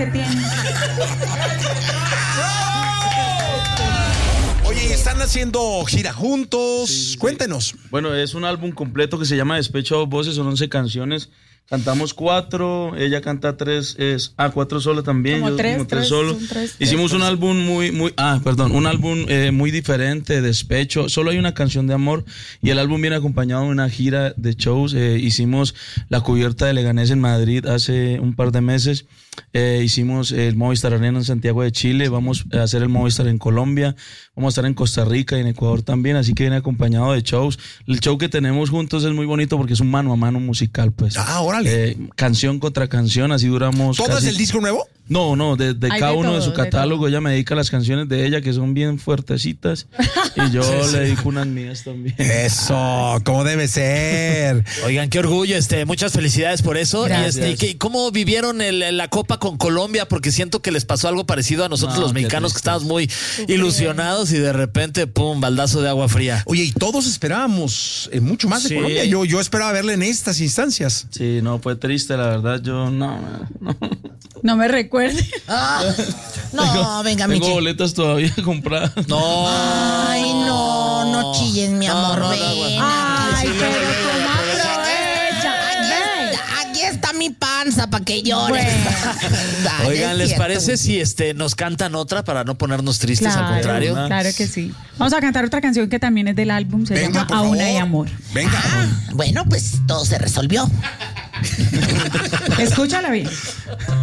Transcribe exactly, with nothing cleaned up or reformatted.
que tiene. Oye, ¿están haciendo gira juntos? Sí, sí, sí. Cuéntenos. Bueno, es un álbum completo que se llama Despecho a dos voces, son once canciones. Cantamos cuatro, ella canta tres, es, ah, cuatro solo también, Como yo tres, como tres, tres, solo. son tres, Hicimos tres, un álbum muy, muy, ah, perdón, un álbum eh, muy diferente, Despecho. Solo hay una canción de amor y el álbum viene acompañado de una gira de shows. Eh, hicimos la cubierta de Leganés en Madrid hace un par de meses. Eh, hicimos el Movistar Arena en Santiago de Chile, vamos a hacer el Movistar en Colombia, vamos a estar en Costa Rica y en Ecuador también, así que viene acompañado de shows. El show que tenemos juntos es muy bonito porque es un mano a mano musical, pues. Ah, órale. Eh, canción contra canción, así duramos. ¿Todo casi... es el disco nuevo? No, no, de, de Hay cada de uno todo, de su de catálogo. todo. Ella me dedica las canciones de ella que son bien fuertecitas y yo le dedico unas mías también. Eso, como debe ser. Oigan, qué orgullo, este, muchas felicidades por eso. Gracias. Y este, ¿qué- ¿cómo vivieron el- la Copa con Colombia? Porque siento que les pasó algo parecido a nosotros No, los qué mexicanos, que triste. estábamos muy ilusionados y de repente, pum, baldazo de agua fría. Oye, y todos esperábamos eh, mucho más de Sí. Colombia. Yo, yo esperaba verle en estas instancias. Sí, no, fue triste, la verdad. Yo no, no. No me recuerde. Ah, no, venga, Tengo Michi. boletas todavía compradas. No. Ay, no, no chilles, mi No, amor. no, no, ven. aguanta. Ay, Sí, pero sí, sí, ¿cómo aprovecha? Aquí está, aquí está mi panza para que llores. Ay, Oigan, es ¿les cierto. parece si este nos cantan otra para no ponernos tristes? Al Claro, contrario. claro que sí. Vamos a cantar otra canción que también es del álbum, se Venga, llama por Aún hay favor. amor. Venga. Ah, bueno, pues todo se resolvió. Escúchala bien.